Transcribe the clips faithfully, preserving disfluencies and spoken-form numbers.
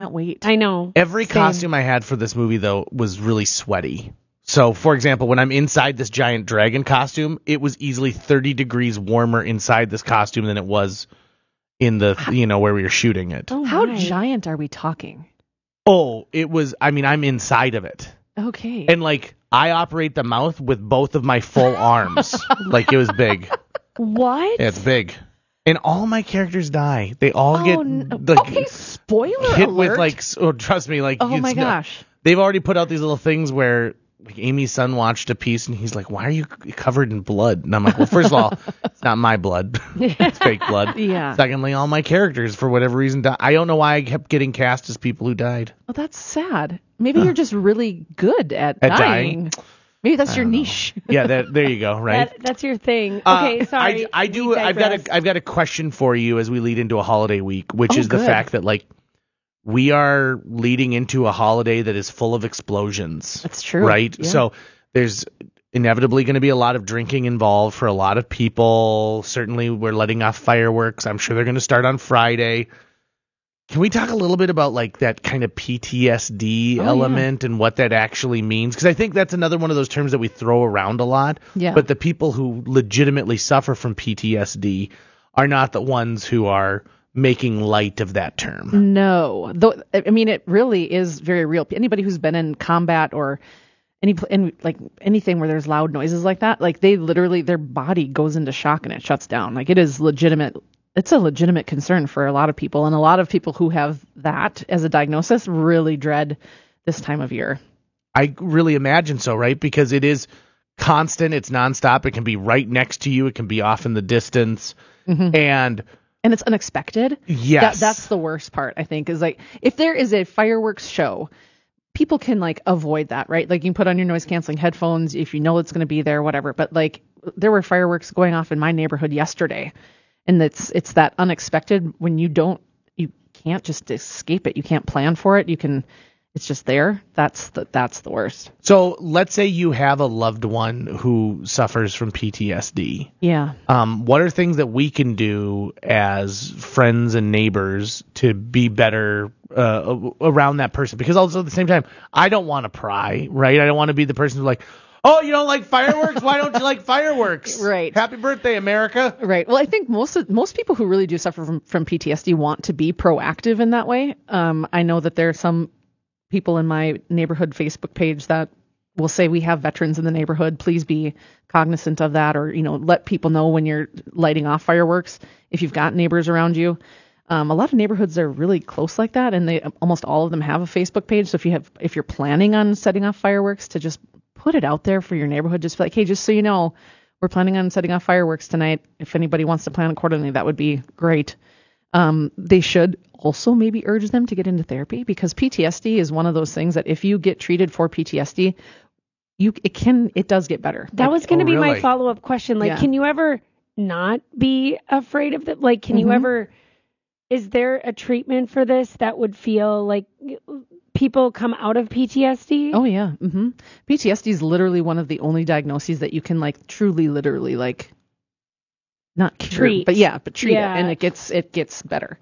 can't wait. I know. Every Same. costume I had for this movie, though, was really sweaty. So, for example, when I'm inside this giant dragon costume, it was easily thirty degrees warmer inside this costume than it was in the, you know, where we were shooting it. Oh, How my. giant are we talking? Oh, it was, I mean, I'm inside of it. Okay. And, like, I operate the mouth with both of my full arms. Like, it was big. What? Yeah, it's big. And all my characters die. They all oh, get, no. like, okay, spoiler hit alert. with, like, s- oh, trust me, like, oh it's my no- gosh. they've already put out these little things where, like, Amy's son watched a piece and he's like, why are you c- covered in blood? And I'm like, well, first of all, it's not my blood. It's fake blood. Yeah. Secondly, all my characters, for whatever reason, di- I don't know why I kept getting cast as people who died. Oh, that's sad. Maybe you're just really good at, At dying. dying? Maybe that's I your don't know. niche. Yeah, that, there you go, right? That, that's your thing. Uh, Okay, sorry. I, I do. We I've got digressed. a. I've got a question for you as we lead into a holiday week, which Oh, is the good. fact that like we are leading into a holiday that is full of explosions. That's true. Right. Yeah. So there's inevitably going to be a lot of drinking involved for a lot of people. Certainly, we're letting off fireworks. I'm sure they're going to start on Friday. Can we talk a little bit about like that kind of P T S D Oh, element and what that actually means? Because I think that's another one of those terms that we throw around a lot. Yeah. But the people who legitimately suffer from P T S D are not the ones who are making light of that term. No. Though, I mean, it really is very real. Anybody who's been in combat or any, in, like anything where there's loud noises like that, like they literally, their body goes into shock and it shuts down. Like it is legitimate. It's a legitimate concern for a lot of people. And a lot of people who have that as a diagnosis really dread this time of year. I really imagine so, right? Because it is constant. It's nonstop. It can be right next to you. It can be off in the distance. Mm-hmm. And And it's unexpected. yes, That, that's the worst part, I think, is like if there is a fireworks show, people can like avoid that, right? Like you can put on your noise canceling headphones if you know it's going to be there, whatever. But like there were fireworks going off in my neighborhood yesterday. And it's it's that unexpected when you don't, you can't just escape it. You can't plan for it. You can, it's just there. That's the, that's the worst. So let's say you have a loved one who suffers from P T S D. Yeah. Um, what are things that we can do as friends and neighbors to be better uh, around that person? Because also at the same time, I don't want to pry, right? I don't want to be the person who's like, oh, you don't like fireworks? Why don't you like fireworks? Right. Happy birthday, America. Right. Well, I think most of, most people who really do suffer from, from P T S D want to be proactive in that way. Um, I know that there are some people in my neighborhood Facebook page that will say we have veterans in the neighborhood. Please be cognizant of that, or you know, let people know when you're lighting off fireworks if you've got neighbors around you. Um, a lot of neighborhoods are really close like that, and they almost all of them have a Facebook page. So if you have if you're planning on setting off fireworks, to just put it out there for your neighborhood. Just be like, hey, just so you know, we're planning on setting off fireworks tonight. If anybody wants to plan accordingly, that would be great. Um, they should also maybe urge them to get into therapy, because P T S D is one of those things that if you get treated for P T S D, you it can it does get better. That Like, was going to oh, be my really? follow-up question. Like, Yeah. can you ever not be afraid of that? Like, can you Mhm. ever, is there a treatment for this that would feel like people come out of P T S D? Oh yeah. Mm-hmm. P T S D is literally one of the only diagnoses that you can like truly, literally like not cure, Treat. but yeah, but treat Yeah. it, and it gets it gets better.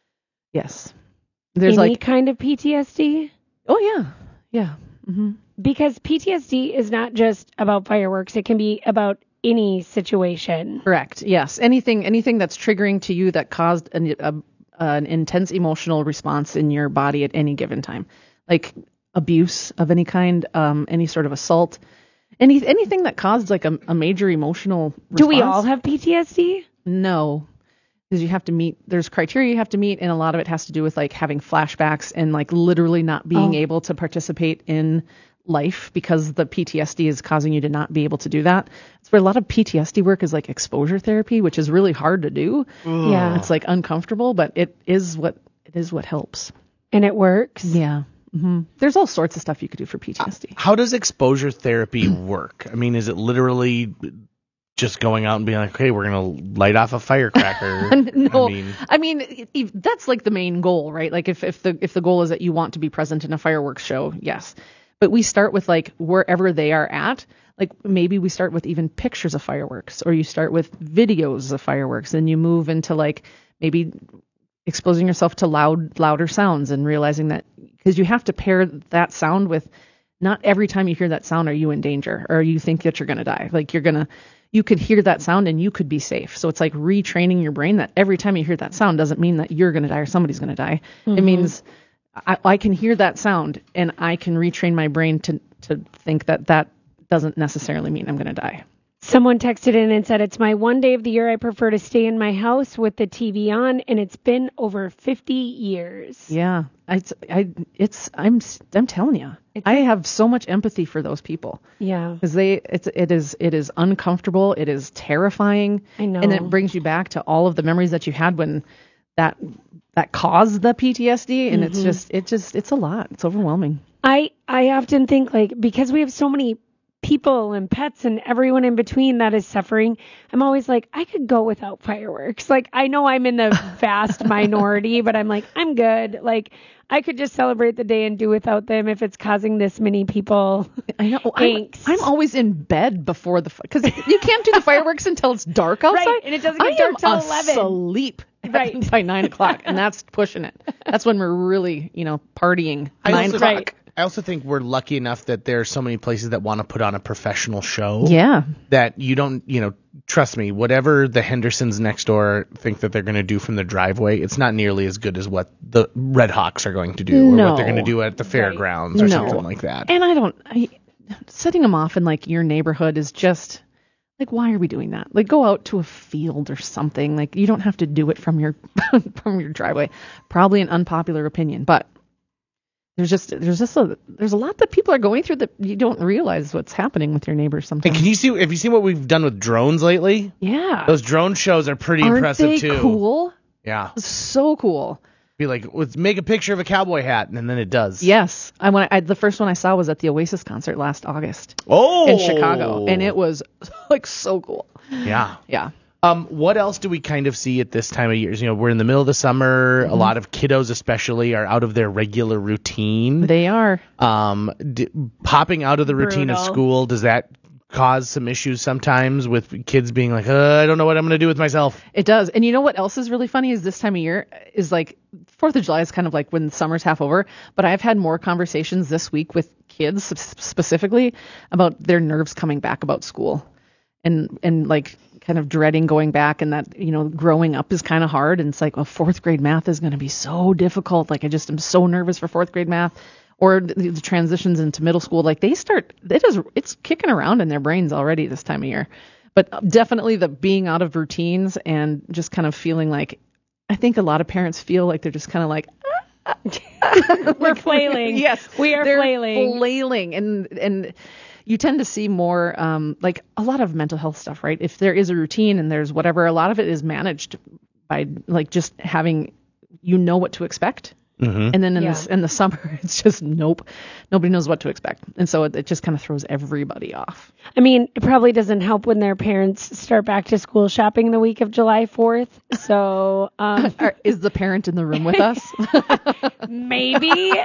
Yes. There's Any like kind of P T S D? oh yeah, yeah. Mm-hmm. Because P T S D is not just about fireworks. It can be about any situation. Correct. Yes. Anything anything that's triggering to you that caused an, a, an intense emotional response in your body at any given time, like abuse of any kind, um, any sort of assault, any anything that caused like a, a major emotional response. Do we all have P T S D? No, because you have to meet. There's criteria you have to meet, and a lot of it has to do with like having flashbacks and like literally not being Oh. able to participate in life because the P T S D is causing you to not be able to do that. It's where a lot of P T S D work is like exposure therapy, which is really hard to do. Yeah. It's like uncomfortable, but it is what it is what helps. And it works? Yeah. hmm There's all sorts of stuff you could do for P T S D. How does exposure therapy work? I mean, is it literally just going out and being like, okay, we're going to light off a firecracker? No, I mean, I mean if- if that's like the main goal, right? Like if, if the if the goal is that you want to be present in a fireworks show, yes. But we start with like wherever they are at. Like maybe we start with even pictures of fireworks, or you start with videos of fireworks, and you move into like maybe exposing yourself to loud, louder sounds and realizing that, because you have to pair that sound with, not every time you hear that sound are you in danger or you think that you're going to die. Like you're going to, you could hear that sound and you could be safe. So it's like retraining your brain that every time you hear that sound doesn't mean that you're going to die or somebody's going to die. Mm-hmm. It means I, I can hear that sound and I can retrain my brain to, to think that that doesn't necessarily mean I'm going to die. Someone texted in and said, it's my one day of the year I prefer to stay in my house with the T V on, and it's been over fifty years. Yeah, it's, I, it's, I'm, I'm telling you, it's, I have so much empathy for those people. Yeah. Because they, it's, it is, it is uncomfortable. It is terrifying. I know. And it brings you back to all of the memories that you had when that, that caused the P T S D. And mm-hmm. it's just, it just, it's a lot. It's overwhelming. I, I often think, like, because we have so many people and pets and everyone in between that is suffering, I'm always like, I could go without fireworks. Like, I know I'm in the vast minority, but I'm like, I'm good. Like, I could just celebrate the day and do without them if it's causing this many people I know. angst. I'm, I'm always in bed before the, because you can't do the fireworks until it's dark outside. Right, and it doesn't get dark till eleven. Asleep right. by nine o'clock, and that's pushing it. That's when we're really, you know, partying. I nine also, o'clock. right. I also think we're lucky enough that there are so many places that want to put on a professional show. Yeah. That you don't, you know, trust me, whatever the Hendersons next door think that they're going to do from the driveway, it's not nearly as good as what the Red Hawks are going to do no. or what they're going to do at the fairgrounds right. or no. something like that. And I don't, I, setting them off in like your neighborhood is just, like, why are we doing that? Like, go out to a field or something. Like, you don't have to do it from your from your driveway. Probably an unpopular opinion, but There's just there's just a there's a lot that people are going through that you don't realize what's happening with your neighbors sometimes. And can you see? Have you seen what we've done with drones lately? Yeah, those drone shows are pretty Aren't impressive they too. Cool. Yeah, so cool. Be like, let's make a picture of a cowboy hat, and then it does. Yes, I when I, the first one I saw was at the Oasis concert last August. Oh, in Chicago, and it was like so cool. Yeah, yeah. Um, what else do we kind of see at this time of year? You know, we're in the middle of the summer. Mm-hmm. A lot of kiddos, especially, are out of their regular routine. They are. Um, d- popping out of the routine Brutal. of school, does that cause some issues sometimes with kids being like, uh, I don't know what I'm going to do with myself? It does. And you know what else is really funny is this time of year is like fourth of July is kind of like when summer's half over. But I've had more conversations this week with kids specifically about their nerves coming back about school. And, and like kind of dreading going back, and that, you know, growing up is kind of hard. And it's like, well, fourth grade math is going to be so difficult. Like, I just am so nervous for fourth grade math, or the, the transitions into middle school. Like, they start, it is, it's kicking around in their brains already this time of year. But definitely the being out of routines and just kind of feeling like, I think a lot of parents feel like they're just kind of like, we're flailing. Yes, we are they're flailing. Flailing, and and. You tend to see more, um, like a lot of mental health stuff, right? If there is a routine and there's whatever, a lot of it is managed by like just having, you know what to expect. Mm-hmm. And then in, Yeah. this, in the summer, it's just nope. Nobody knows what to expect. And so it, it just kind of throws everybody off. I mean, it probably doesn't help when their parents start back to school shopping the week of July fourth. So um, Are, is the parent in the room with us? maybe.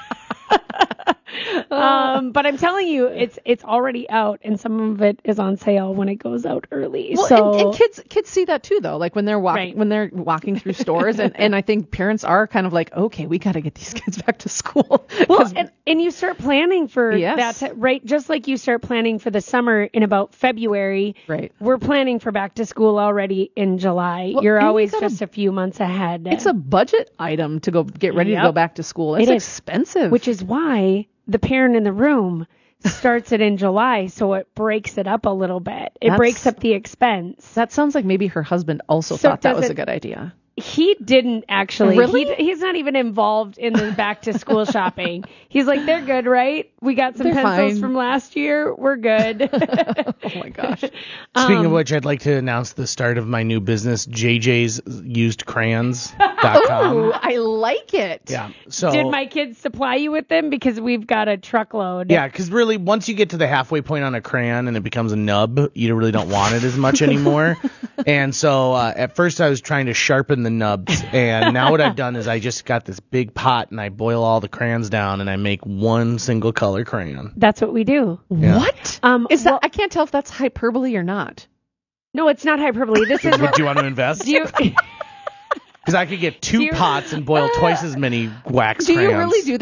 um, but I'm telling you, it's it's already out, and some of it is on sale when it goes out early. Well, so and, and kids kids see that too, though. Like when they're walking Right. when they're walking through stores, and, and I think parents are kind of like, okay, we got to get these kids back to school. well, and, and you start planning for Yes. that, right? Just like you start planning for the summer in about February. Right. We're planning for back to school already in July. Well, You're and you always gotta- just a few months ahead. It's a budget item to go get ready Yep. to go back to school. It's It is. expensive. Which is why the parent in the room starts it in July, so it breaks it up a little bit. It That's- breaks up the expense. that sounds like maybe her husband also So thought that does was a it- good idea. He didn't actually. Really? He, he's not even involved in the back to school shopping. He's like, they're good, right? We got some They're pencils fine. from last year. We're good. Oh my gosh. Speaking Um, of which, I'd like to announce the start of my new business, J J's Used Crayons dot com. Oh, I like it. Yeah. So Did my kids supply you with them? Because we've got a truckload. Yeah, because really, once you get to the halfway point on a crayon and it becomes a nub, you really don't want it as much anymore. And so uh, at first I was trying to sharpen the nubs, and now what I've done is I just got this big pot and I boil all the crayons down and I make one single color crayon. That's what we do. Yeah. What? Um, Is that? well- I can't tell if that's hyperbole or not. No, it's not hyperbole. This is Would what you want to invest? do you, Because I could get two Do you- pots and boil twice as many wax Do crayons. you really do